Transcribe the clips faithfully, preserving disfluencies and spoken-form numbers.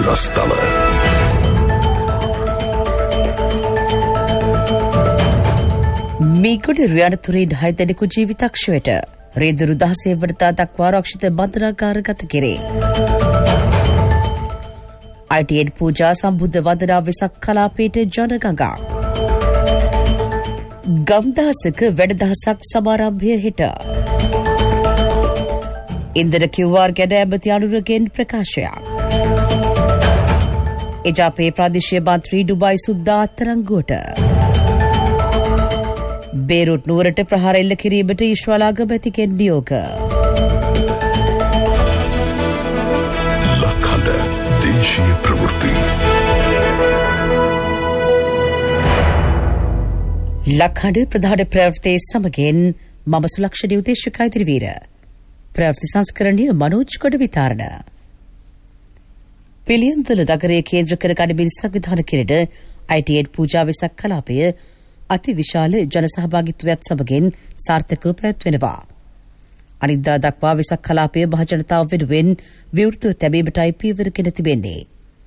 රස්තල. මීගොඩ රියනතුරින් හය දෙනෙකු ජීවිතක්ෂයට රේදුරු දහසේ වනදා දක්වා රක්ෂිත බන්ධනාගාරගත කෙරේ. ආයි ටී එන් පූජා සම්බුද්ධ වන්දනා වෙසක් කලාපයට ජනගඟා. ගම්දහසක වැඩදහසක් සමාරම්භය හෙට. ඉන්දන කිව් ආර් ගැන ඇමති අනුරගෙන් ප්‍රකාශයක්. එජාපේ ප්‍රාදේශීය මන්ත්‍රී ඩුබායි සුද්දා අත්තරංගුවට. බේරුට් නුවරට ප්‍රහාර එල්ල කිරීමට ඊශ්‍රායල් අගමැතිගෙන් නියෝග. ලක්හඬ දේශීය ප්‍රවෘත්ති. ලක්හඬ ප්‍රධාන ප්‍රවෘත්ති සමගින් මම සුලක්ෂණ උදේශක ඉදිරිවීර. ප්‍රවෘත්ති සංස්කරණය මනෝජ් කොට විතරණ. පිළියන්දල නගරයේ කේන්ද්‍ර කර ගනිමින් සංවිධානය කෙරෙන ආයි ටී එන් පූජා වෙසක් කලාපය අති විශාල ජන සහභාගීත්වයක් සමගින් සාර්ථකව පැවැත්වෙනවා. අනිද්දා දක්වා වෙසක් කලාපය මහජනතාව වෙනුවෙන් විවෘතව තැබීමටයි පියවරගෙන තිබෙන්නේ.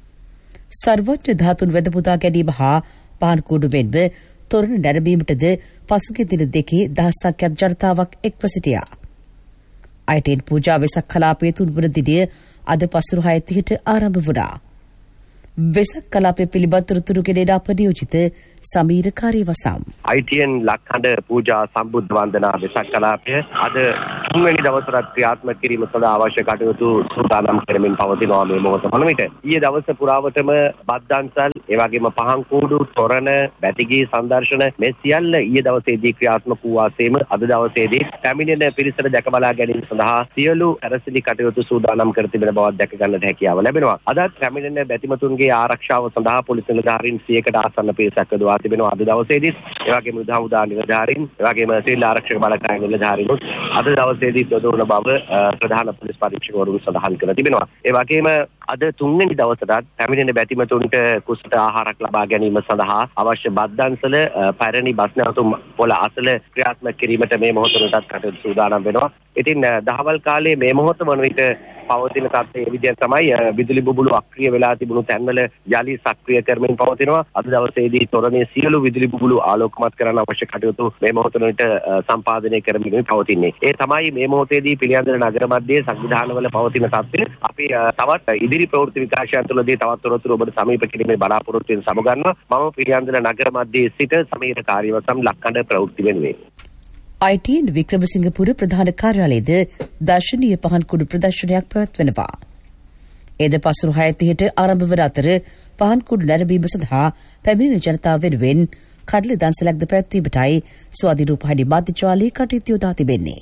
සර්වඥ ධාතුන් වෙද පුදා ගැනීම හා පහන් කූඩු මෙන්ම තොරණ නැරඹීමටද පසුගිය දින දෙකේ දහසක් ජනතාවක් එක්ව සිටියා. ආයි ටී එන් පූජා වෙසක් කලාපයේ තුන්වන දිනය අද පසුරු හය තිහට ආරම්භ වුණා. වෙසක් කලාපය පිළිබඳ තොරතුරු ගෙනෙන අප නියෝජිත සමීර කාර්යවසම්. ආයි ටී එන් ලක්හඬ පූජා සම්බුද්ධ වන්දනා වෙසක් කලාපය අද තුන්වෙනි දවසට ක්‍රියාත්මක කිරීම සඳහා අවශ්‍ය කටයුතු සූදානම් කරමින් පවතිනවා මේ මොහොත වන විට. ඊයේ දවස පුරාවටම බද්දන්සල්, ඒ වගේම පහන් කූඩු, තොරණ, බැතිගී සංදර්ශන මේ සියල්ල ඊයේ දවසේදී ක්‍රියාත්මක වූ වාසයේම අද දවසේදී පැමිණෙන පිරිසට දැක බලා ගැනීම සඳහා සියලු සැරසිලි කටයුතු සූදානම් කර තිබෙන බවක් දැක ගන්නට හැකියාව ලැබෙනවා. අදත් පැමිණෙන බැතිමතුන්ගේ ආරක්ෂාව සඳහා පොලිස් නිලධාරීන් සියයකට ආසන්න පිරිසක් යොදවා තිබෙනවා අද දවසේදී. ඒ වගේම යුද හමුදා නිලධාරීන්, ඒ වගේම සිවිල් ආරක්ෂක බලකාය නිලධාරීන් අද දවසේදී යොදවන බව ප්‍රධාන පොලිස් පරීක්ෂකවරුන් සඳහන් කර තිබෙනවා. ඒ වගේම අද තුන්වෙනි දවසට පැමිණෙන බැතිමතුන්ට කුසට ආහාරක් ලබා ගැනීම සඳහා අවශ්‍ය බද්දන්සල පැරණි බස් නැවතුම් පොළ අසල ක්‍රියාත්මක කිරීමට මේ මොහොතේටත් කටයුතු සූදානම් වෙනවා. ඉතින් දහවල් කාලේ මේ මොහොත වන විට පවතින තත්ත්වයේ විදිහට තමයි විදුලි බුබුලු අක්‍රිය වෙලා තිබුණු තැන්වල යලි සක්‍රිය කරමින් පවතිනවා. අද දවසේදී තොරණේ සියලු විදුලි බුබුලු ආලෝකමත් කරන්න අවශ්‍ය කටයුතු මේ මොහොත වන විට සම්පාදනය කරමින් පවතින්නේ. ඒ තමයි මේ මොහොතේදී පිළියන්දල නගර මැදයේ සංවිධානවල පවතින තත්ත්වය. අපි තවත් ඉදිරි ප්‍රවෘත්ති විකාශයන් තුළදී තවත් තොරතුරු ඔබට සමීප කිරීමේ බලාපොරොත්තු වෙන සමගන්නවා. මම පිළියන්දල නගර මැදයේ සිට සමීර කාර්යවසම් ලක්හඬ ප්‍රවෘත්ති වෙනුවෙන්. ආයි ටී එන් වික්‍රමසිංහපුර ප්‍රධාන කාර්යාලයේද දර්ශනීය පහන් කුඩු ප්‍රදර්ශනයක් පැවැත්වෙනවා. එද පසුරු හය තිහට ආරම්භ වන අතර පහන් කුඩු නැරඹීම සඳහා පැමිණෙන ජනතාව වෙනුවෙන් කඩල දන්සලක්ද පැවැත්වීමටයි ස්වාධීනෝපහාරි මාධ්‍යජාලය කටයුතු යොදා තිබෙන්නේ.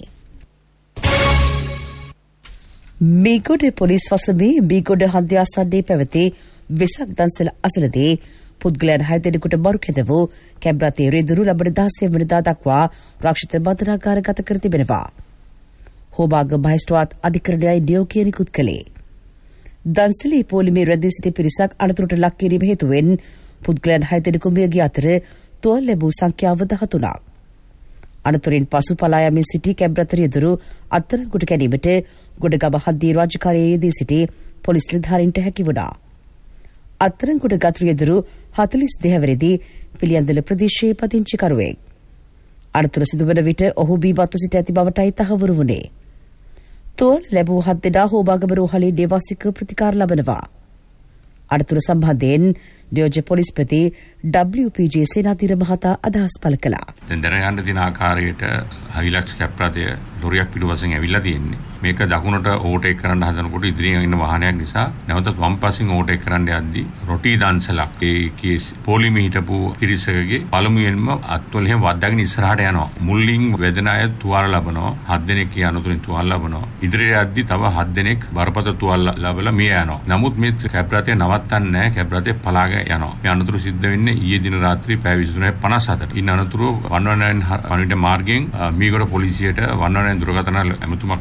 මීගොඩ පොලිස් වසමේ මීගොඩ හන්දිය ආසන්නයේ පැවති වෙසක් දන්සල අසලදී පුද්ගලයන් හය දෙනෙකුට මරු කැඳ වූ කැබ්‍රතේ රේදුරු ලබන දහසේ වනදා දක්වා රක්ෂිත බන්ධනාගාරගත කර තිබෙනවා. හෝබාග මහේස්ත්‍රාත් අධිකරණයයි නියෝගය නිකුත් කළේ. දන්සලේ පොලිමේ රැඳී සිටි පිරිසක් අනතුරට ලක් කිරීම හේතුවෙන් පුද්ගලයන් හය දෙනෙකු මිය ගිය අතර තුවාල ලැබූ සංඛ්‍යාව දහතුනක්. අනතුරින් පසු පලා යමින් සිටි කැබ්‍රත රේදුරු අත්අඩංගුවට ගැනීමට ගොඩගම හන්දියේ රාජකාරියේදී සිටි පොලිස් නිලධාරීන්ට හැකි වුණා. අත්අඩංගුවට ගත් රේදුරු හතළිස් දෙකවරදී පිළියන්දල ප්‍රදේශයේ පදිංචිකරුවෙක්. අනතුර සිදුවන විට ඔහු බීමත්ව සිට ඇති බවටයි තහවුරු වුණේ. තෝල් ලැබූ හත් දෙනා හෝබාගම රෝහලේ දේවාසික ප්‍රතිකාර ලබනවා. අනතුර සම්බන්ධයෙන් නියෝජ්‍ය පොලිස්පති ඩබ්ලිව් පී ජේ සේනාධීර මහතා අදහස් පළ කළා. දැන් දැන යන්න දින ආකාරයට හයිලක්ස් කැප්රාතය ලොරියක් පිටුපසින් ඇවිල්ලා තියෙන්නේ. මේක දකුණට ඕවර්ටේක් කරන්න හදනකොට ඉදිරියෙන් ඉන්න වාහනයක් නිසා නැවතත් වම් පසින් ඕවර්ටේක් කරන්න යද්දී රොටි දන්සලක් ඒකේ පොලිමේ හිටපු පිරිසකගේ පළමුවෙන්ම අත්වල එහෙම වද්දාගෙන ඉස්සරහට යනවා. මුල්ලින් වේදන අය තුවාල ලබනවා. හත් දෙනෙක් ඒ අනතුරින් තුවාල ලබනවා. ඉදිරියට යද්දී තව හත් දෙනෙක් බරපතල තුවාල ලබලා මිය යනවා. නමුත් මේ කැප්රාතය නවත්තන්නේ නැහැ. කැප්රාතය පලාගෙන යනවා. මේ අනතුරු සිද්ධ වෙන්නේ ඊයේ දින රාත්‍රී පැය විසිතුනයි පනස් හතට. ඉන්න අනතුරු වන්වනයන් අනිට මාර්ගයෙන් මීගොඩ පොලිසියට වන්වනයන් දුරකථන ඇමතුමක් ලැබෙනවා.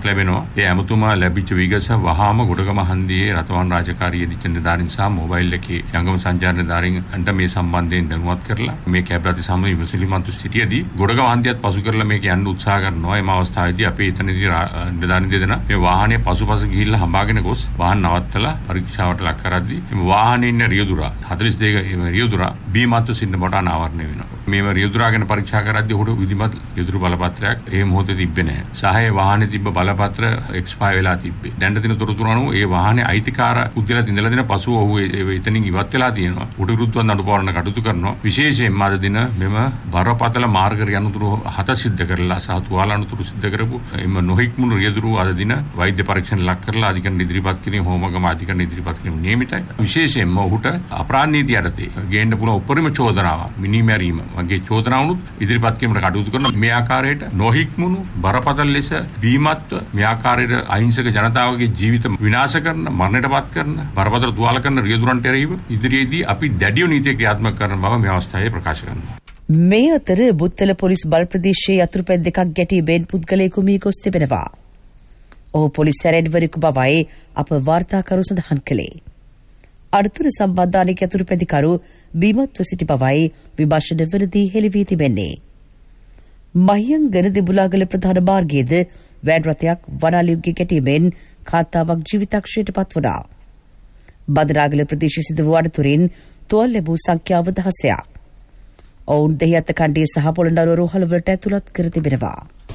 ඒ ඇමතුමා ලැබිච්ච විගස වහාම ගොඩගම හන්දියේ රතවන් රාජකාරී යෙදිච්ච නිලධාරීන් සහ මොබයිල් එකේ යංගම සංචාර නිලධාරීන්ට මේ සම්බන්ධයෙන් දැනුවත් කරලා මේ කැබ් රථය සමග විමසිලිමත්ව සිටියේදී ගොඩගම හන්දියත් පසු කරලා මේක යන්න උත්සාහ කරනවා. එම අවස්ථාවේදී අපි එතනදී නිලධාරීන් දෙදෙනා මේ වාහනේ පසුපස ගිහිල්ලා හඹාගෙන ගොස් වාහන නවත්තලා පරීක්ෂාවට ලක් කරද්දී මේ වාහනේ ඉන්න රියදුරා හතළිස් දෙක රියදුරා බීමත්ව සිටින බවට අනාවරණය වෙනවා. මේව රියදුරා ගැන පරීක්ෂා කරද්දී ඔහුට විධිමත් රියදුරු බලපත්‍රයක් ඒ මොහොතේ තිබ්බේ නැහැ. සහ ඒ වාහනේ තිබ්බ බලපත්‍ර එක්ස්පයර් වෙලා තිබ්බේ. දැන් දින තොරතුරු අනුව ඒ වාහනේ අයිතිකාර උද්දේශ ඉඳලා දින පසුව ඔහු එතනින් ඉවත් වෙලා තියෙනවා. උඩ විරුද්ධව නඩුපාරණ කටයුතු කරනවා. විශේෂයෙන්ම අද දින මෙම බරපතල මාර්ග යනුතුරු හත සිද්ධ කරලා සහ තුවාල අනුතුරු සිද්ධ කරපු එම නොහික්මුණු රියදුරු අද දින වෛද්‍ය පරීක්ෂණ ලක් කරලා අධිකරණ ඉදිරිපත් කිරීම හෝමගම අධිකරණ ඉදිරිපත් කිරීම නියමිතයි. විශේෂයෙන්ම ඔහුට අපරාධ නීතිය යටතේ ගේන්න පුළුවන් උපරිම චෝදනාව මිනිමැරීම වගේ චෝදනාවනුත් ඉදිරිපත් කිරීමට කටයුතු කරන මේ ආකාරයට නොහික්මුණු බරපතල ලෙස බීමත්ව මේ ආකාරයට අහිංසක ජනතාවගේ ජීවිත විනාශ කරන මරණයටපත් කරන බරපතල තුවාල කරන රියදුරන්ට එරෙහිව ඉදිරියේදී අපි දැඩිව නීතිය ක්‍රියාත්මක කරන බව මේ අවස්ථාවේ ප්‍රකාශ කරනවා. මේ අතර බුත්තල පොලිස් බල ප්‍රදේශයේ යතුරුපැත් දෙකක් ගැටීමෙන් පුද්ගලයෙකු මිය ගොස් තිබෙනවා. ඔහු පොලිස් සැරෙන්වරයෙකු බවයි අප වාර්තාකරු සඳහන් කළේ. අඩතුර සම්බන්ධානක යතුරුපැදිකරු බීමත්ව සිටි බවයි විභාෂණවලදී හෙළි වී තිබෙන්නේ. මහියන් ගණදිඹුලාගල ප්‍රධාන මාර්ගයේද වෑන් රථයක් වනාලියුගේ ගැටීමෙන් කාන්තාවක් ජීවිතක්ෂයට පත් වුණා. බදරාගල ප්‍රදේශයේ සිදු වූ අඩතුරින් තුවාල ලැබූ සංඛ්‍යාව දහසක්. ඔවුන් දෙහිඅත්ත කණ්ඩිය සහ පොළොන්නරුව රෝහලවලට ඇතුළත් කර තිබෙනවා.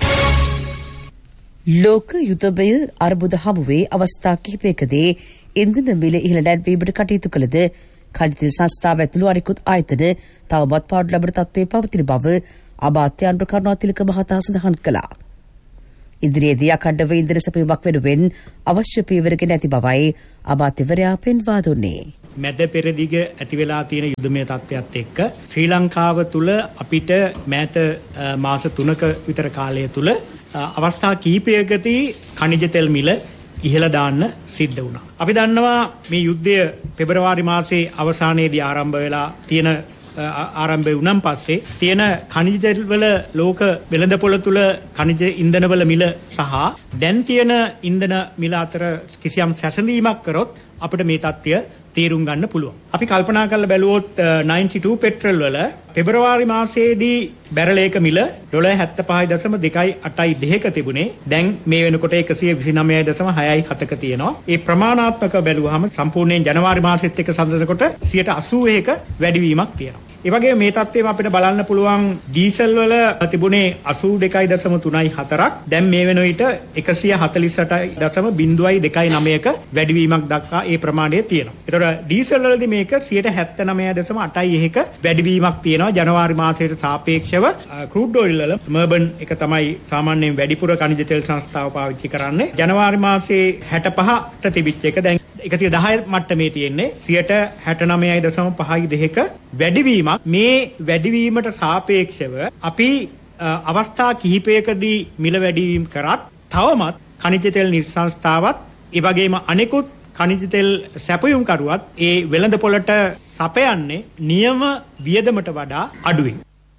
ලෝක යුදමය අර්බුද හමුවේ අවස්ථා කිහිපයකදී ඉන්ධන මිල ඉහළ නැංවීමට කටයුතු කළද කඩිතෙල් සංස්ථාව ඇතුළු අනෙකුත් ආයතන තවමත් පාඩු ලබන තත්ත්වයේ පවතින බව අමාත්‍ය අනුර කරුණාතිලක මහතා සඳහන් කළා. ඉදිරියේදී අඛණ්ඩව ඉන්ධන සැපයීමක් වෙනුවෙන් අවශ්‍ය පියවරගෙන ඇති බවයි අමාත්‍යවරයා පෙන්වා දුන්නේ. මැද පෙරදිග ඇති වෙලා තියෙන යුදමය තත්ත්වයක් එක්ක ශ්‍රී ලංකාව තුළ අපිට මෑත මාස තුනක විතර කාලය තුළ අවස්ථා කිහිපයකදී khනිජ තෙල් මිල ඉහළ දාන්න සිද්ධ වුණා. අපි දන්නවා මේ යුද්ධය පෙබරවාරි මාසයේ අවසානයේදී ආරම්භ වෙලා තියෙන ආරම්භ වුණාන් පස්සේ තියෙන khනිජ තෙල් වල ලෝක වෙළඳපොළ තුල khනිජ ඉන්ධන වල මිල සහ දැන් තියෙන ඉන්ධන මිල අතර කිසියම් සැසඳීමක් කරොත් අපිට මේ තත්ත්වය තේරුම් ගන්න පුළුවන්. අපි කල්පනා කරලා බැලුවොත් ninety two පෙට්‍රල් වල පෙබරවාරි මාසයේදී බැරල් එක මිල ඩොලර් හැත්තෑපහයි දශම දෙකයි අටයි දෙකක තිබුණේ. දැන් මේ වෙනකොට එකසිය විසිනමයයි දශම හයයි හතක තියෙනවා. ඒ ප්‍රමාණාත්මක බැලුවහම සම්පූර්ණයෙන් ජනවාරි මාසෙත් එක්ක සම්බන්ධනකොට සියයට අසූවක වැඩිවීමක් තියෙනවා. ඒ වගේම මේ තත්ත්වෙම අපිට බලන්න පුළුවන් ඩීසල් වල තිබුණේ අසූ දෙකයි දශම තුනයි හතරක් දැන් මේ වෙන විට එකසිය හතළිස් අටයි දශම බිංදුවයි දෙකයි නවයක වැඩිවීමක් දක්වා ඒ ප්‍රමාණය තියෙනවා. ඒතකොට ඩීසල් වලදී මේක සියයට හැත්තෑනවය දශම අටයි එකක වැඩිවීමක් තියෙනවා ජනවාරි මාසයට සාපේක්ෂව. ක්‍රූඩ් ඔයිල් වල මර්බන් එක තමයි සාමාන්‍යයෙන් වැඩිපුර khනිජ තෙල් සංස්ථාව පාවිච්චි කරන්නේ. ජනවාරි මාසයේ හැටපහට තිබිච්ච එක දැන් එකසිය දහය මට්ටමේ තියෙන්නේ සියයට හැටනවයයි දශම පහයි දෙකක වැඩිවීමක්. මේ වැඩිවීමට සාපේක්ෂව අපි අවස්ථා කිහිපයකදී මිල වැඩිවීම කරත් තවමත් khනිජ තෙල් නිර්සංස්ථාවත් ඒ වගේම අනෙකුත් khනිජ තෙල් සැපයුම් කරුවත් ඒ වෙළඳ පොළට සපයන්නේ නියම වියදමට වඩා අඩුවෙන්.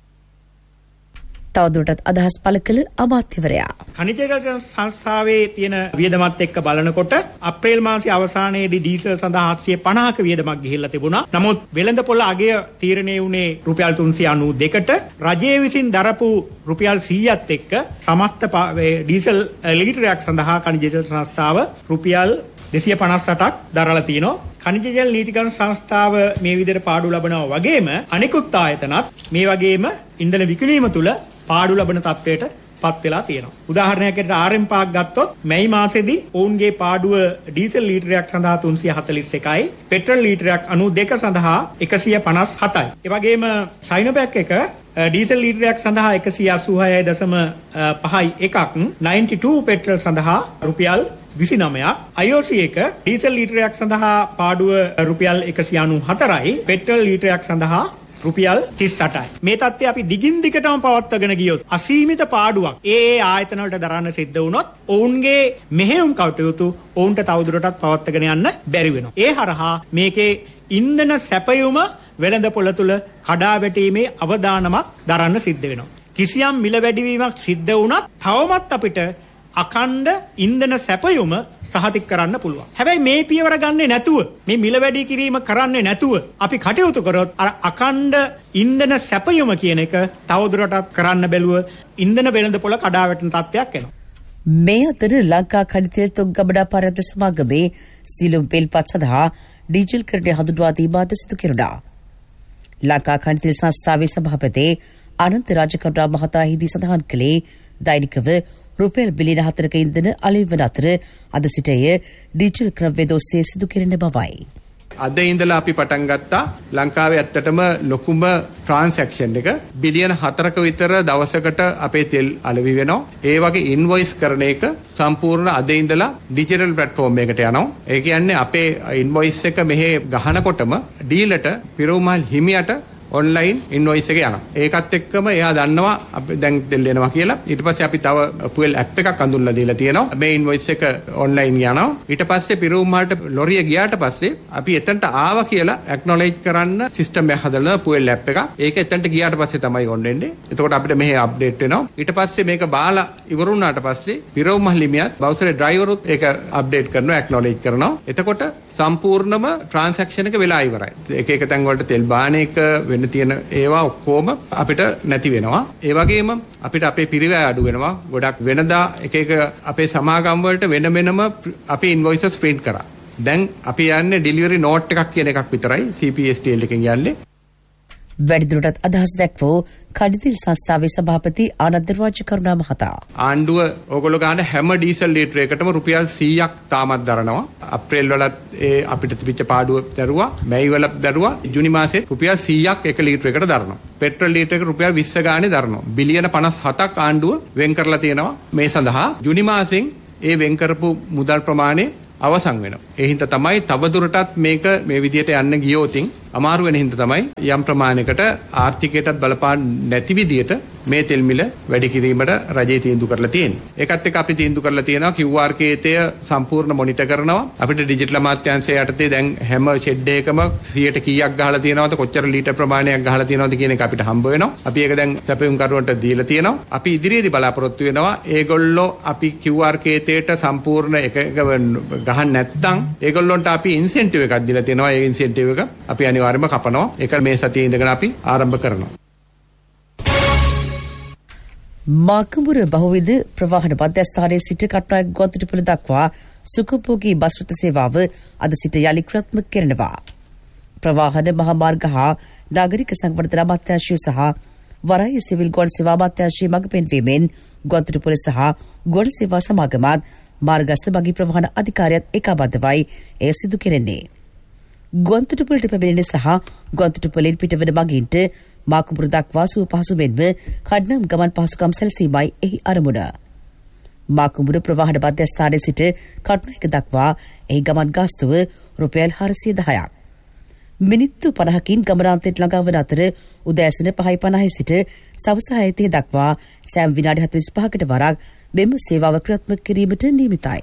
තවදුරටත් අදහස් පළ කළ අමාත්‍යවරයා khනිජ තෙල් සංස්ථාවේ තියෙන වියදමත් එක්ක බලනකොට අප්‍රේල් මාසයේ අවසානයේදී ඩීසල් සඳහා හත්සිය පනහක වියදමක් ගිහිල්ලා තිබුණා. නමුත් වෙළඳපොළ අගය තීරණය වුණේ රුපියල් තුන්සිය අනූ දෙකට. රජය විසින් දරපු රුපියල් සීයත් එක්ක සමස්ත ඩීසල් ලීටරයක් සඳහා khනිජ තෙල් සංස්ථාව රුපියල් දෙසිය පනස් අටක් දරලා තිනවා. khනිජ තෙල් නීතිකරණ සංස්ථාව මේ විදිහට පාඩු ලබනවා වගේම අනිකුත් ආයතනත් මේ වගේම ඉන්ධන විකිණීම තුල පාඩු ලබන තත්වයට පත් වෙලා තියෙනවා. උදාහරණයක් ඇරෙට ආර් එම් පාක් ගත්තොත් මැයි මාසෙදී ඔවුන්ගේ පාඩුව ඩීසල් ලීටරයක් සඳහා තුන්සිය හතළිස් එකයි, පෙට්‍රල් ලීටරයක් අනූ දෙක සඳහා එකසිය පනස් හතයි. ඒ වගේම සයිනෝපැක් එක ඩීසල් ලීටරයක් සඳහා එකසිය අසූහයයි දශම පහයි එකක්, ninety two පෙට්‍රල් සඳහා රුපියල් විසිනමයක්, අයි ඕ සී එක ඩීසල් ලීටරයක් සඳහා පාඩුව රුපියල් එකසිය අනූ හතරයි, පෙට්‍රල් ලීටරයක් සඳහා රුපියල් තිස් අටයි. මේ තත්ත්වය අපි දිගින් දිගටම පවත්වාගෙන ගියොත් අසීමිත පාඩුවක් ඒ ඒ ආයතන වලට දරන්න සිද්ධ වුණොත් ඔවුන්ගේ මෙහෙයුම් කටයුතු ඔවුන්ට තවදුරටත් පවත්වාගෙන යන්න බැරි වෙනවා. ඒ හරහා මේකේ ඉන්ධන සැපයුම වෙළඳපොළ තුල කඩා වැටීමේ අවදානමක් දරන්න සිද්ධ වෙනවා. කිසියම් මිල වැඩිවීමක් සිද්ධ වුණත් තවමත් අපිට අඛණ්ඩ ඉන්ධන සැපයුම සහතික කරන්න පුළුවන්. හැබැයි මේ පියවර ගන්නේ නැතුව මේ මිල වැඩි කිරීම කරන්නේ නැතුව අපි කටයුතු කරොත් අර අඛණ්ඩ ඉන්ධන සැපයුම කියන එක තවදුරටත් කරන්න බැලුව ඉන්ධන වෙළඳපොළ කඩා වැටෙන තත්ත්වයක් එනවා. මේ අතර ලංකා කඩිතෙල් තොග ගබඩා පරාද සමාගමේ සියලුම පෙල්පත් සඳහා ඩීසල් කරණය හඳුන්වා දීමද සිදු කෙරුණා. ලංකා කඩිතෙල් සංස්ථාවේ සභාපති අනන්ත රාජකරුණා මහතා හිදී සඳහන් කළේ දෛනිකව රුපියල් බිලියන හතරක ඉන්ධන අලෙවි අතර අද සිට එය ඩීසල් ක්‍රමවේද ඔස්සේ සිදු කෙරෙන බවයි. අද ඉඳලා අපි පටන් ගත්තා ලංකාවේ ඇත්තටම ලොකුම ට්‍රාන්සැක්ෂන් එක බිලියන හතරක විතර දවසකට අපේ තෙල් අලෙවි වෙනවා. ඒ වගේ ඉන්වොයිස් කරන එක සම්පූර්ණ අද ඉඳලා ඩිජිටල් ප්ලැට්ෆෝම් එකකට යනවා. ඒ කියන්නේ අපේ ඉන්වොයිස් එක මෙහෙ ගහනකොටම ඩීලට පිරෝමල් හිමියට ඔන්ලයින් ඉන්වොයිස් එක යනවා. ඒකත් එක්කම එයා දන්නවා අපි දැන් දෙල් එනවා කියලා. ඊට පස්සේ අපි තව පුවල් ඇප් එකක් අඳුන්ලා දීලා තියෙනවා. මේ ඉන්වොයිස් එක ඔන්ලයින් යනවා. ඊට පස්සේ පිරෝමල්ට ලොරිය ගියාට පස්සේ අපි එතනට ආවා කියලා ඇක්නොලෙජ් කරන්න සිස්ටම් එක හදලා පුවල් ඇප් එකක්. ඒක එතනට ගියාට පස්සේ තමයි ඔන් වෙන්නේ. එතකොට අපිට මෙහෙ අප්ඩේට් වෙනවා. ඊට පස්සේ මේක බාලා ඉවර වුණාට පස්සේ පිරෝමල් හිමියත් බවුසරේ ඩ්‍රයිවරුත් ඒක අප්ඩේට් කරනවා ඇක්නොලෙජ් කරනවා. එතකොට සම්පූර්ණම ට්‍රාන්සැක්ෂන් එක වෙලා ඉවරයි. එක එක තැන් වලට තෙල් බාන එක වෙන්න තියෙන ඒවා ඔක්කොම අපිට නැති වෙනවා. ඒ වගේම අපිට අපේ පිරිවැය අඩු වෙනවා. ගොඩක් වෙනදා එක එක අපේ සමාගම් වලට වෙන වෙනම අපේ ඉන්වොයිසස් print කරා. දැන් අපි යන්නේ ඩෙලිවරි නෝට් එකක් කියන එකක් විතරයි C P S T L එකෙන් යන්නේ. වැඩිදුරටත් අදහස් දැක්වූ කඩිතෙල් සංස්ථාවේ සභාපති ආනන්ද රාජකරුණා මහතා. ආණ්ඩුව ඕගොල්ලෝ ගන්න හැම ඩීසල් ලීටරයකටම රුපියල් සීයක් තාමත් දරනවා. අප්‍රේල් වලත් ඒ අපිට තිබිච්ච පාඩුව දරුවා, මැයි වලත් දරුවා, ජූනි මාසෙත් රුපියල් සීයක් එක ලීටරයකට දරනවා. පෙට්‍රල් ලීටරයකට රුපියල් විස්ස ගානේ දරනවා. බිලියන පනස් හතක් ආණ්ඩුව වෙන් කරලා තියෙනවා මේ සඳහා. ජූනි මාසෙන් ඒ වෙන් කරපු මුදල් ප්‍රමාණය අවසන් වෙනවා. ඒ හින්දා තමයි තවදුරටත් මේක මේ විදියට යන්න ගියොතින් අමාරු වෙන හින්දා තමයි යම් ප්‍රමාණයකට ආර්ථිකයටත් බලපාන්න නැති විදියට මේ තෙල් මිල වැඩි කිරීමට රජය තීන්දුව කරලා තියෙන්නේ. ඒකත් එක්ක අපි තීන්දුව කරලා තියෙනවා Q R කේතය සම්පූර්ණ මොනිටර් කරනවා. අපිට ඩිජිටල් අමාත්‍යාංශය යටතේ දැන් හැම ෂෙඩ් එකකම සියයට කීයක් ගහලා තියෙනවද, කොච්චර ලීටර් ප්‍රමාණයක් ගහලා තියෙනවද කියන එක අපිට හම්බ වෙනවා. අපි ඒක දැන් සැපයුම් කරුවන්ට දීලා තියෙනවා. අපි ඉදිරියේදී බලාපොරොත්තු වෙනවා ඒගොල්ලෝ අපි Q R කේතයට සම්පූර්ණ එක ගහන්න නැත්නම් ඒගොල්ලොන්ට අපි ඉන්සෙන්ටිව් එකක් දීලා තියෙනවා. ඒ ඉන්සෙන්ටිව් එක අපි අනිවාර්යයෙන්ම කපනවා. ඒක මේ සතියේ ඉඳගෙන අපි ආරම්භ කරනවා. මාකඹුර බහුවිධ ප්‍රවාහන මධ්‍යස්ථානයේ සිට කට්නායක ගුවන්තොටුපළ දක්වා සුඛෝපභෝගී බස් රථ සේවාව අද සිට යලි ක්‍රියාත්මක කරනවා. ප්‍රවාහන මහමාර්ග හා නාගරික සංවර්ධන අමාත්‍යාංශය සහ වරාය සිවිල් ගුවන් සේවා අමාත්‍යාංශයේ මඟ පෙන්වීමෙන් ගුවන්තොටුපළ සහ ගුවන් සේවා සමාගමත් මාර්ගස්ථ බගී ප්‍රවාහන අධිකාරියත් ඒකාබද්ධවයි එය සිදු කෙරෙන්නේ. ගුවන්තොටුපළට පැමිණෙන සහ ගුවන්තොටුපළෙන් පිටවන මගීන්ට මාකඹුර දක්වා සුව පහසු මෙන්ම කඩනම් ගමන් පහසුකම් සැලසීමයි එහි අරමුණ. මාකඹුර ප්‍රවාහන මධ්‍යස්ථානයේ සිට කටුනායක දක්වා එහි ගමන් ගාස්තුව රුපියල් හාරසිය දහයක්. මිනිත්තු පනහකින් ගමනාන්තයට ළඟා වන අතර උදෑසන පහයි පනහේ සිට සවස හයතේ දක්වා සෑම විනාඩි හතළිස් පහකට වරක් මෙම සේවාව ක්‍රියාත්මක කිරීමට නියමිතයි.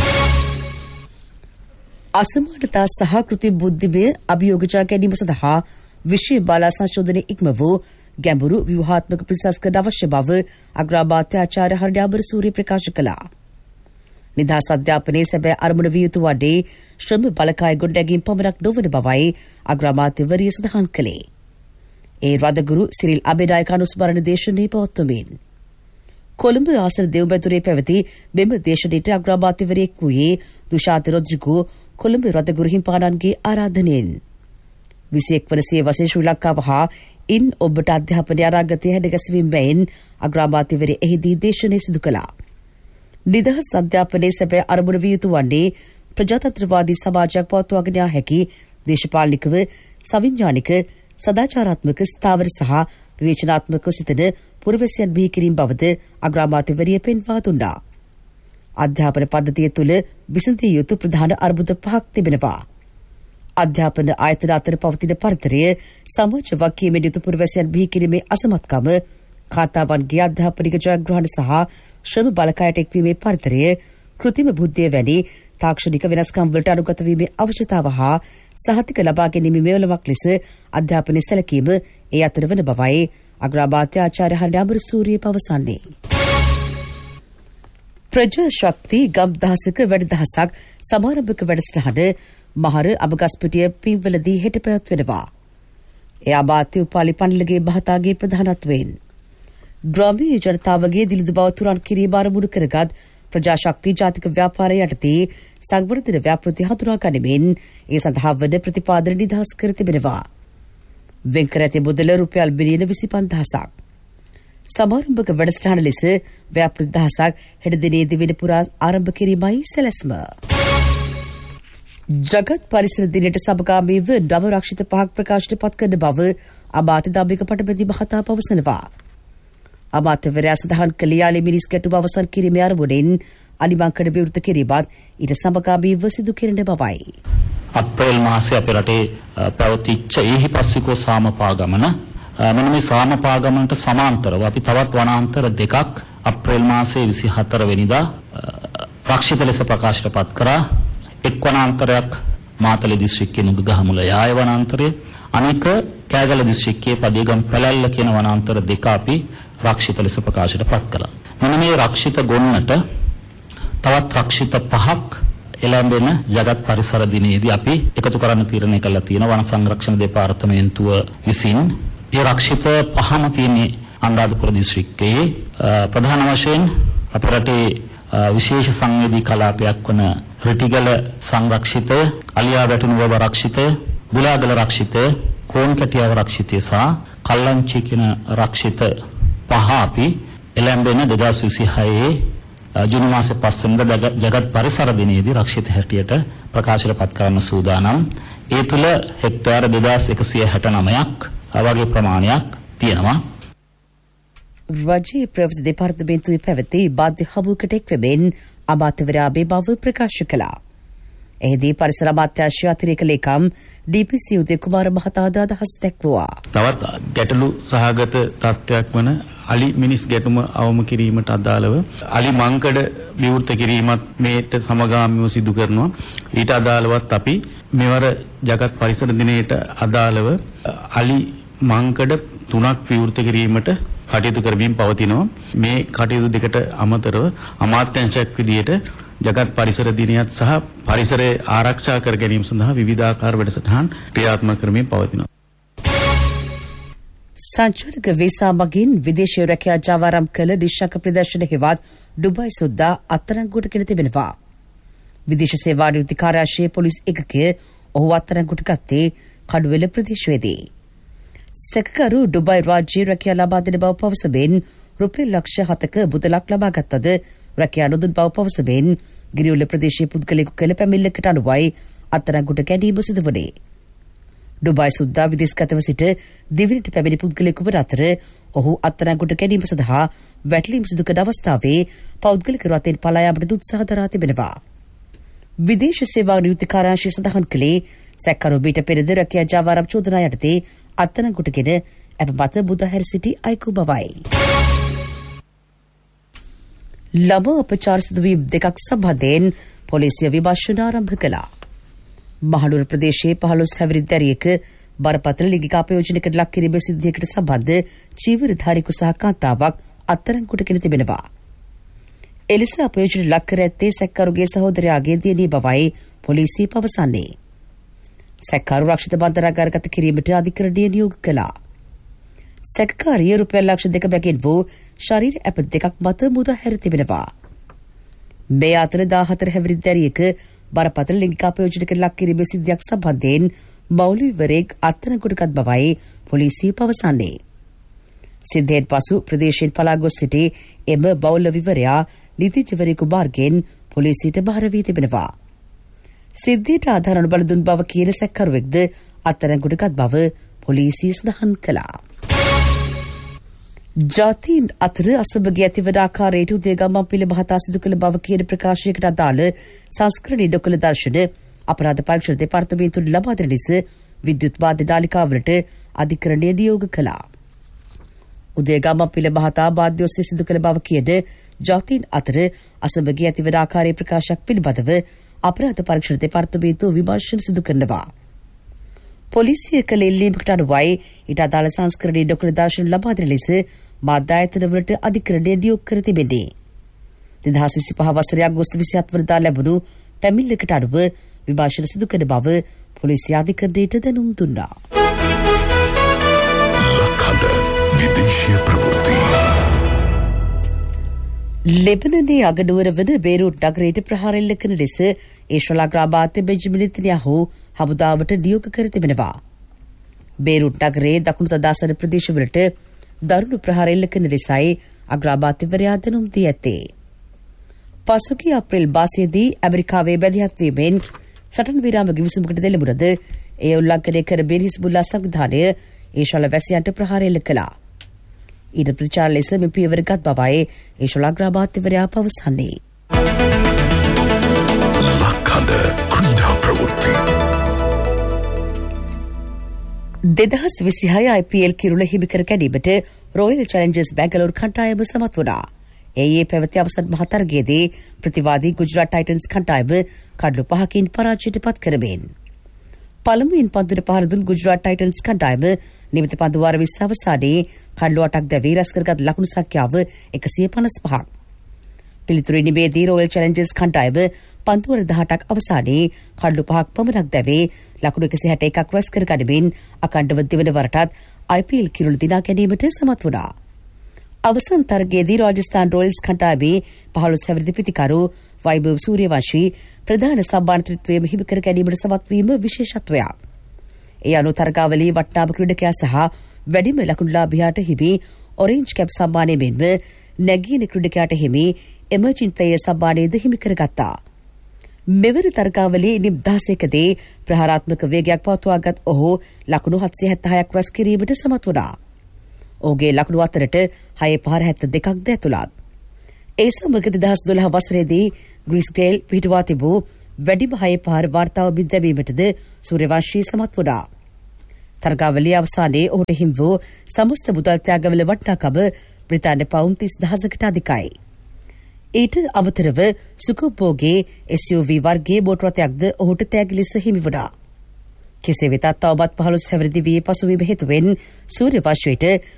අසමානතා සහ කෘත්‍රිම බුද්ධිමය අභියෝගජා ගැනීම සඳහා විශ්ව බාලා සංශෝධනයේ ඉක්ම වූ ගැඹුරු ව්‍යුහාත්මක ප්‍රතිසංස්කරණ අවශ්‍ය බව අග්‍රාමාත්‍ය ආචාර්ය හරිඩ අමරසූරිය ප්‍රකාශ කළා. නිදහස් අධ්‍යාපනයේ සැබෑ අරමුණ විය යුතු වන්නේ ශ්‍රම බලකාය ගොඩනැගීම් පමණක් නොවන බවයි අග්‍රාමාත්‍යවරිය සඳහන් කළේ. ඒ රදගුරු සිරිල් අබේනායක අනුස්මරණ දේශනයේ පවත්වමින් කොළඹ ආසන දෙව්බැදුරේ පැවති මෙම දේශනයට අග්‍රාමාත්‍යවරයෙක් වූයේ දුෂාත රොද්රිගෝ කොළඹ රදගුරු හිමිපාණන්ගේ ආරාධනයෙන් විසිඑක් වන සියවසේ ශ්‍රී ලංකාව හා ඉන් ඔබට අධ්‍යාපනය අනාගතය හැඩගැස්වීම වැයෙන් අග්‍රාමාත්‍යවරය එහිදී දේශනය සිදු කළා. නිදහස් අධ්‍යාපනයේ සැබෑ අරමුණ විය යුතු වන්නේ ප්‍රජාතන්ත්‍රවාදී සමාජයක් පවත්වාගෙන යා හැකි දේශපාලනිකව සවිඥානික සදාචාරාත්මක ස්ථාවර සහ විවේචනාත්මකව සිටින පුරවැසියන් බිහි කිරීම බවද අග්‍රාමාත්‍යවරිය පෙන්වා දුන්නා. අධ්‍යාපන පද්ධතිය තුළ විසඳිය යුතු ප්‍රධාන අර්බුද පහක් තිබෙනවා. අධ්‍යාපන ආයතන අතර පවතින පරතරය, සමාජ වගකීමෙන් යුතු පුරවැසියන් බිහි කිරීමේ අසමත්කම, කාන්තාවන්ගේ අධ්‍යාපනික ජයග්‍රහණ සහ ශ්‍රම බලකායට එක්වීමේ පරතරය, කෘත්‍රිම බුද්ධිය වැනි තාක්ෂණික වෙනස්කම් වලට අනුගත වීමේ අවශ්‍යතාව හා සහතික ලබා ගැනීමේ මෙවලමක් ලෙස අධ්‍යාපනයේ සැලකීම ඒ අතර වන බවයි අග්‍රාමාත්‍ය ආචාර්ය හරිඩ අමරසූරිය පවසන්නේ. ප්‍රජා ශක්ති ගම් දහසක වැඩ දහසක් සමාරම්භක වැඩසටහන මහර අබගස්පිටිය පින්වලදී හෙට පැවැත්වෙනවා. එය අමාත්‍ය උපාලි පණ්ඩලගේ මහතාගේ ප්‍රධානත්වයෙන් ග්‍රාමීය ජනතාවගේ දිලිඳු බව තුරන් කිරීම ආරමුණු කරගත් ප්‍රජා ශක්ති ජාතික ව්‍යාපාරය යටතේ සංවර්ධන ව්‍යාපෘති හඳුනා ගනිමින් ඒ සඳහා වන ප්‍රතිපාදන නිදහස් කර තිබෙනවා. වෙන්කර ඇති මුදල රුපියල් බිලියන විසි පන්දහසක්. සමාරම්භක වැඩසටහන ලෙස ව්‍යාපෘති දහසක් හෙට දිනේදී වෙන පුරා ආරම්භ කිරීමයි සැලැස්ම. ජගත් පරිසර දිනයට සමගාමීව නව රක්ෂිත පහක් ප්‍රකාශයට පත් කරන බව අමාත්‍ය දම්මික පටබැඳි මහතා පවසනවා. අමාත්‍යවරයා සඳහන් කළ යාලි මිනිස් ගැටුම අවසන් කිරීමේ අරමුණෙන් අලිමංකඩ විවෘත කිරීමත් ඊට සමගාමීව සිදු කෙරෙන බවයි. අප්‍රේල් මාසයේ අපේ රටේ පැවතිච්ච ඒහිපස්සිකෝ සාමපාගමන මෙන්න මේ සාමපාගමනට සමාන්තරව අපි තවත් වනාන්තර දෙකක් අප්‍රේල් මාසයේ විසිහතර වෙනිදා රක්ෂිත ලෙස ප්‍රකාශයට පත් කරා. එක් වනාන්තරයක් මාතලේ දිස්ත්‍රික්කයේ නුගගහමුල යාය වනාන්තරය, අනෙක කෑගල දිස්ත්‍රික්කයේ පදියගම් පැලැල්ල කියන වනාන්තර දෙක අපි රක්ෂිත ලෙස ප්‍රකාශයට පත් කළා. මෙන්න මේ රක්ෂිත ගොන්නට තවත් රක්ෂිත පහක් එළඹෙන ජගත් පරිසර දිනයේදී අපි එකතු කරන්න තීරණය කළා තියෙනවා වන සංරක්ෂණ දෙපාර්තමේන්තුව විසින්. ඒ රක්ෂිත පහම තියෙන්නේ අනුරාධපුර දිස්ත්‍රික්කයේ ප්‍රධාන වශයෙන් අපේ රටේ විශේෂ සංවේදී කලාපයක් වන රිටිගල සංරක්ෂිතය, අලියා වැටුණුව රක්ෂිතය, බුලාගල රක්ෂිතය, කෝන්කැටියාව රක්ෂිතය සහ කල්ලංචි කියන රක්ෂිත පහ අපි එළඹෙන දෙදාස් විසිහයේ ජූනි මාසේ පස් වෙනිදා ජගත් පරිසර දිනයේදී රක්ෂිත හැටියට ප්‍රකාශයට පත් කරන්න සූදානම්. ඒ තුල හෙක්ටාර දෙදාස් එකසිය හැටනවයක් වගේ ප්‍රමාණයක් තියෙනවා. රජයේ ප්‍රවෘත්ති දෙපාර්තමේන්තුවේ පැවති බාධ්‍ය හමුවකට එක්වෙමින් අමාත්‍යවරයා මේ බව ප්‍රකාශ කළා. එහිදී පරිසර අමාත්‍යාංශය අතිරේක ලේකම් ඩී.පී.සී. උදය කුමාර මහතා අදහස් දැක්වුවා. තවත් ගැටලු සහගත තත්ත්වයක් වන අලි මිනිස් ගැටුම අවම කිරීමට අදාළව අලි මංකඩ විවෘත කිරීමත් මේට සමගාමීව සිදු කරනවා. ඊට අදාළවත් අපි මෙවර ජගත් පරිසර දිනයට අදාළව අලි මංකඩ තුනක් විවෘත කිරීමට කටයුතු කරමින් පවතිනවා. මේ කටයුතු දෙකට අමතරව අමාත්‍යාංශයක් විදියට ජගත් පරිසර දිනයත් සහ පරිසරය ආරක්ෂා කර ගැනීම සඳහා විවිධාකාර වැඩසටහන් ක්‍රියාත්මක කරමින් පවතිනවා. සංචාරක වීසා මගින් විදේශීය රැකියා ජාවාරම් කළ දිශක ප්‍රදර්ශන හෙවත් ඩුබයි සුද්දා අත්අඩංගුවට ගෙන තිබෙනවා. විදේශ සේවා නියුක්ති කාර්යාංශයේ පොලිස් ඒකකය ඔහු අත්අඩංගුවට ගත්තේ කඩුවෙල ප්‍රදේශයේදී. සැකකරු ඩුබයි රාජ්‍ය රැකියා ලබා දෙන බව පවසමින් රුපියල් ලක්ෂ හතක මුදලක් ලබා ගත්තද රැකියා නොදුන් බව පවසමින් ගිරිඋල්ල ප්‍රදේශයේ පුද්ගලයෙකු කළ පැමිණිල්ලකට අනුවයි අත්අඩංගුවට ගැනීම සිදු වුණේ. ඩුබයි සුද්දා විදේශගතව සිට දිවිනට පැමිණි පුද්ගලයෙකු වන අතර ඔහු අත්අඩංගුවට ගැනීම සඳහා වැටලීම් සිදු කරන අවස්ථාවේ පෞද්ගලික රථයෙන් පලා යාමට උත්සාහ දරා තිබෙනවා. විදේශ සේවා නියුක්ති කාර්යාංශය සඳහන් කළේ සැකකරු බීට පෙරද රැකියා ජාවාරම් චෝදනා යටතේ අත්අඩංගුවටගෙන අප මත බුදහැර සිටි අයිකු බවයි. ළමා අපචාර සිදුවීම් දෙකක් සම්බන්ධයෙන් පොලිසිය විමර්ශන ආරම්භ කළා. මහනුවර ප්‍රදේශයේ පහළොස් හැවිරිදෑරියක බරපතල ලිංගික අපයෝජනයකට ලක් කිරීමේ සිද්ධියකට සම්බන්ධ චීවරධාරියෙකු සහ කාන්තාවක් අත්අඩංගුවටගෙන තිබෙනවා. එලෙස අපයෝජන ලක් කර ඇත්තේ සැකකරුගේ සහෝදරයාගේ දියණිය බවයි පොලිසිය පවසන්නේ. සැකකරු රක්ෂිත බන්ධනාගාරගත කිරීමට අධිකරණය නියෝග කළා. සැකකාරිය රුපියල් ලක්ෂ දෙක බැගින් වූ ශරීර ඇප දෙකක් මත මුදහැර තිබෙනවා. මේ අතර දාහතර හැවිරිදෑරියක බරපතල ලිංගික අපයෝජනයකට ලක් කිරීමේ සිද්ධියක් සම්බන්ධයෙන් මෞලවිවරයෙක් අත්අඩංගුවටගත් බවයි පොලිසිය පවසන්නේ. සිද්ධියෙන් පසු ප්‍රදේශයෙන් පලා ගොස් සිටි එම මෞලවිවරයා නීතිඥවරයෙකු මාර්ගයෙන් පොලිසියට බාර වී තිබෙනවා. සිද්ධියට ආධාර නොබල දුන් බව කියන සැකකරුවෙක්ද අත්අඩංගුවටගත් බව පොලිසිය සඳහන් කළා. ජාතීන් අතර අසභගේ ඇතිවන ආකාරයට උදේගම්මන් පිළ මහතා සිදු කළ බව කියන ප්‍රකාශයකට අදාළ සංස්කරණී ඩොකල දර්ශන අපරාධ පරීක්ෂණ දෙපාර්තමේන්තුවට ලබා දෙන ලෙස විද්‍යුත් වාද්‍ය නාලිකාවලට අධිකරණය නියෝග කළා. උදේගම්මන් පිළ මහතා වාද්‍ය ඔස්සේ සිදු කළ බව කියන ජාතීන් අතර අසභගේ ඇතිවන ආකාරයේ ප්‍රකාශයක් පිළිබඳව අපරාධ පරීක්ෂණ දෙපාර්තමේන්තුව විමර්ශන සිදු කරනවා. පොලිසිය කළ එල්ලීමකට අනුවයි ඊට අදාළ සංස්කරණී ඩොකල දර්ශන ලබා දෙන ලෙස මාධ්‍ය ආයතනවලට අධිකරණය නියෝග කර තිබෙන්නේ. දෙදහස් විසිපහ වසරේ අගෝස්තු විසිහත් වනදා ලැබුණු පැමිණිල්ලකට අනුව විභාෂණ සිදු කරන බව පොලිසිය අධිකරණයට දැනුම් දුන්නා. ලක්හඬ විදේශීය ප්‍රවෘත්ති. ලෙබනනයේ අගනුවර වන බේරූට් නගරයට ප්‍රහාර එල්ල කරන ලෙස ඊශ්‍රායල් අග්‍රාමාත්‍ය බෙන්ජමින් නෙතන්යාහු හමුදාවට නියෝග කර තිබෙනවා. බේරූට් නගරයේ දකුණු තදාසන ප්‍රදේශවලට දරුණු ප්‍රහාර එල්ල කරන ලෙසයි අග්‍රාමාත්‍යවරයා දැනුම් දී ඇත්තේ. පසුගිය අප්‍රේල් මාසයේදී ඇමරිකාවේ බැදිහත් වීමෙන් සටන් විරාම ගිවිසුමකට දෙලමුණද එය උල්ලංඝනය කර බෙන් හිස්බුල්ලා සංවිධානය ඊශ්‍රායල් වැසියන්ට ප්‍රහාර එල්ල කළා. ඊට ප්‍රචාර ලෙස මෙම පියවරගත් බවයි ඊශ්‍රායල් අග්‍රාමාත්‍යවරයා පවසන්නේ. ලක්හඬ ක්‍රීඩා ප්‍රවෘත්ති. දෙදහස් විසිහය I P L කිරුළ හිමිකර ගැනීමට රොයල් චැලෙන්ජර්ස් බැංගලෝර කණ්ඩායම සමත් වුණා. ඒ පැවති අවසන් මහතරගයේදී ප්‍රතිවාදී ගුජරාට් ටයිටන්ස් කණ්ඩායම කඩලු පහකින් පරාජයට පත් කරමින් පළමුවෙන් පන්දුට පහර දුන් ගුජරාට් ටයිටන්ස් කණ්ඩායම නිමිති පන්දු වාර විස්ස අවසානයේ කඩලු අටක් දැවී රැස් කරගත් ලකුණු සංඛ්‍යාව එකසිය පනස් පහක්. පිළිතුරු ඉනිමේදී රොයල් චැලෙන්ජර්ස් කණ්ඩායම පන්දු වර දහඅටක් අවසානයේ කඩලු පහක් පමණක් දැවී ලකුණු එකසිය හැට එකක් රැස් කර ගනිමින් අඛණ්ඩව දෙවන වරටත් I P L කිරුළ දිනා ගැනීමට සමත් වුණා. අවසන් තරගයේදී රාජස්ථාන් රොයල්ස් කණ්ඩායමේ පහළොස් හැවිරිදි පිතිකරු වෛභව සූර්යවංශී ප්‍රධාන සම්මානත්වයේම හිමි කර ගැනීමට සමත් වීම විශේෂත්වයක්. ඒ අනුව තරගාවලියේ වටිනාම ක්‍රීඩකයා සහ වැඩිම ලකුණුලාභියාට හිමි ඔරෙන්ජ් කැප් සම්මානය මෙන්ම නැගීන ක්‍රීඩකයාට හිමි එමර්ජින් ප්ලේයර් සම්මානයද හිමි කරගත්තා. මෙවර තරගාවලියේ ඉනිම් දහසකදී ප්‍රහාරාත්මක වේගයක් පවත්වාගත් ඔහු ලකුණු හත්සිය හැත්තෑහක් රැස් කිරීමට සමත් වුණා. ඔහුගේ ලකුණු අතරට හය පහර හැත්ත දෙකක් ද ඇතුළත්. ඒ සමග දෙදහස් දොළහ වසරේදී ග්‍රීස් ගේල් පිහිටුවා තිබූ වැඩිම හය පහර වාර්තාව බිඳවීමටද සූර්යවංශී සමත් වුණා. තරගාවලිය අවසානයේ ඔහුට හිමි වූ සමස්ත මුදල් ත්‍යාගවල වටිනාකම බ්‍රිතාන්‍ය පවුම් තිස් දහසකට අධිකයි. ඊට අමතරව සුකුබ්බෝගේ S U V වර්ගයේ බෝට් රථයක්ද ඔහුට තෑගි ලෙස හිමි වුණා. කෙසේ වෙතත් තවමත් පහළොස් හැවිරිදි වී පසුවීම හේතුවෙන් සූර්යවංශයට